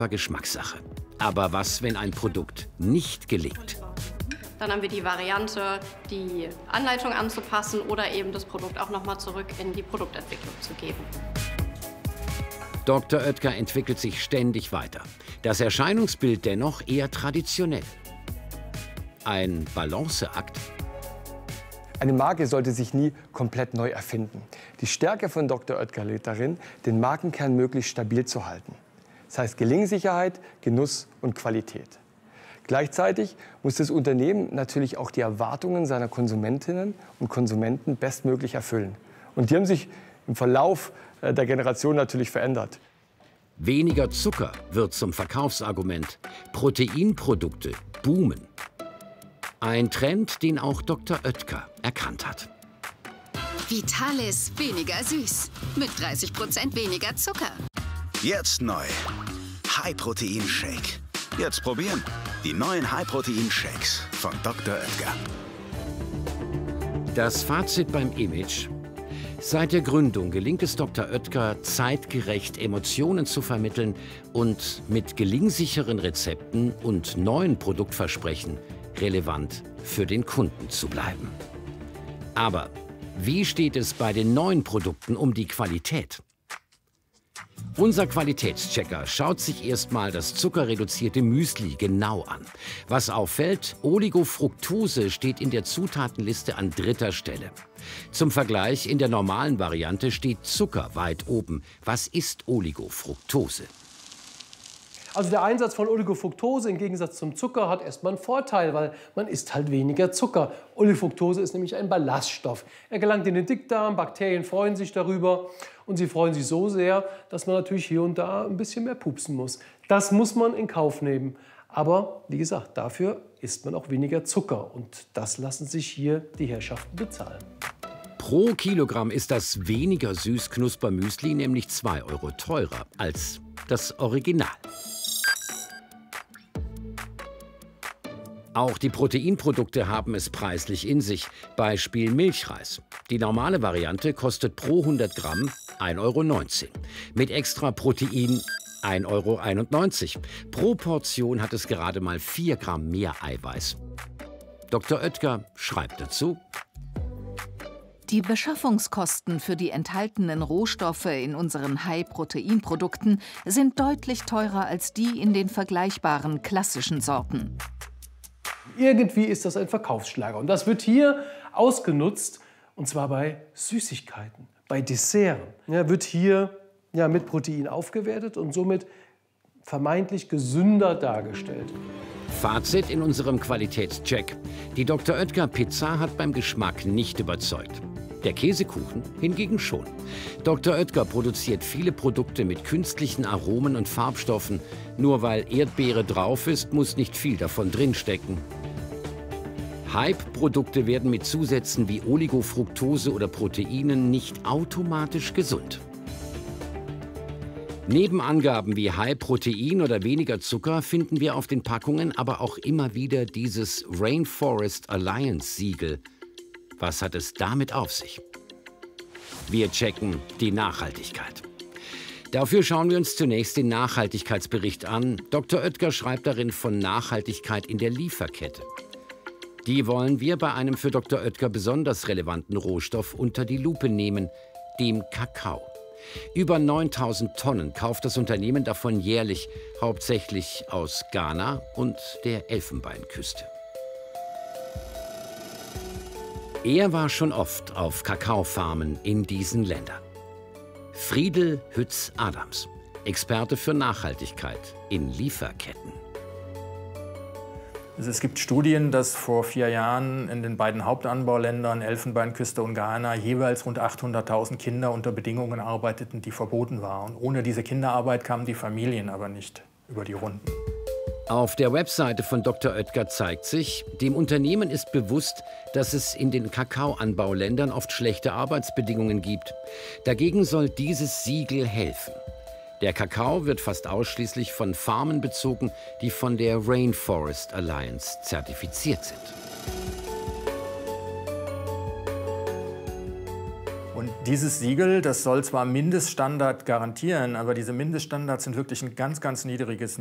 Geschmackssache. Aber was, wenn ein Produkt nicht gelingt? Dann haben wir die Variante, die Anleitung anzupassen oder eben das Produkt auch noch mal zurück in die Produktentwicklung zu geben. Dr. Oetker entwickelt sich ständig weiter. Das Erscheinungsbild dennoch eher traditionell. Ein Balanceakt. Eine Marke sollte sich nie komplett neu erfinden. Die Stärke von Dr. Oetker liegt darin, den Markenkern möglichst stabil zu halten. Das heißt Gelingsicherheit, Genuss und Qualität. Gleichzeitig muss das Unternehmen natürlich auch die Erwartungen seiner Konsumentinnen und Konsumenten bestmöglich erfüllen. Und die haben sich im Verlauf der Generation natürlich verändert. Weniger Zucker wird zum Verkaufsargument. Proteinprodukte boomen. Ein Trend, den auch Dr. Oetker erkannt hat. Vitalis weniger süß. Mit 30% weniger Zucker. Jetzt neu. High-Protein-Shake. Jetzt probieren. Die neuen High-Protein-Shakes von Dr. Oetker. Das Fazit beim Image. Seit der Gründung gelingt es Dr. Oetker, zeitgerecht Emotionen zu vermitteln und mit gelingsicheren Rezepten und neuen Produktversprechen relevant für den Kunden zu bleiben. Aber wie steht es bei den neuen Produkten um die Qualität? Unser Qualitätschecker schaut sich erstmal das zuckerreduzierte Müsli genau an. Was auffällt, Oligofructose steht in der Zutatenliste an 3. Stelle. Zum Vergleich, in der normalen Variante steht Zucker weit oben. Was ist Oligofructose? Also der Einsatz von Oligofructose im Gegensatz zum Zucker hat erstmal einen Vorteil, weil man isst halt weniger Zucker. Oligofructose ist nämlich ein Ballaststoff. Er gelangt in den Dickdarm, Bakterien freuen sich darüber und sie freuen sich so sehr, dass man natürlich hier und da ein bisschen mehr pupsen muss. Das muss man in Kauf nehmen. Aber wie gesagt, dafür isst man auch weniger Zucker und das lassen sich hier die Herrschaften bezahlen. Pro Kilogramm ist das weniger süß Knuspermüsli nämlich 2 € teurer als das Original. Auch die Proteinprodukte haben es preislich in sich. Beispiel Milchreis. Die normale Variante kostet pro 100 Gramm 1,19 €. Mit extra Protein 1,91 €. Pro Portion hat es gerade mal 4 Gramm mehr Eiweiß. Dr. Oetker schreibt dazu: Die Beschaffungskosten für die enthaltenen Rohstoffe in unseren High-Protein-Produkten sind deutlich teurer als die in den vergleichbaren klassischen Sorten. Irgendwie ist das ein Verkaufsschlager und das wird hier ausgenutzt, und zwar bei Süßigkeiten, bei Desserts. Ja, wird hier mit Protein aufgewertet und somit vermeintlich gesünder dargestellt. Fazit in unserem Qualitätscheck: Die Dr. Oetker Pizza hat beim Geschmack nicht überzeugt. Der Käsekuchen hingegen schon. Dr. Oetker produziert viele Produkte mit künstlichen Aromen und Farbstoffen. Nur weil Erdbeere drauf ist, muss nicht viel davon drinstecken. Hype-Produkte werden mit Zusätzen wie Oligofructose oder Proteinen nicht automatisch gesund. Neben Angaben wie High Protein oder weniger Zucker finden wir auf den Packungen aber auch immer wieder dieses Rainforest Alliance Siegel. Was hat es damit auf sich? Wir checken die Nachhaltigkeit. Dafür schauen wir uns zunächst den Nachhaltigkeitsbericht an. Dr. Oetker schreibt darin von Nachhaltigkeit in der Lieferkette. Die wollen wir bei einem für Dr. Oetker besonders relevanten Rohstoff unter die Lupe nehmen, dem Kakao. Über 9000 Tonnen kauft das Unternehmen davon jährlich, hauptsächlich aus Ghana und der Elfenbeinküste. Er war schon oft auf Kakaofarmen in diesen Ländern. Friedel Hütz-Adams, Experte für Nachhaltigkeit in Lieferketten. Also es gibt Studien, dass vor 4 Jahren in den beiden Hauptanbauländern Elfenbeinküste und Ghana jeweils rund 800.000 Kinder unter Bedingungen arbeiteten, die verboten waren. Ohne diese Kinderarbeit kamen die Familien aber nicht über die Runden. Auf der Webseite von Dr. Oetker zeigt sich, dem Unternehmen ist bewusst, dass es in den Kakaoanbauländern oft schlechte Arbeitsbedingungen gibt. Dagegen soll dieses Siegel helfen. Der Kakao wird fast ausschließlich von Farmen bezogen, die von der Rainforest Alliance zertifiziert sind. Und Dieses Siegel, das soll zwar Mindeststandard garantieren, aber diese Mindeststandards sind wirklich ein ganz, ganz niedriges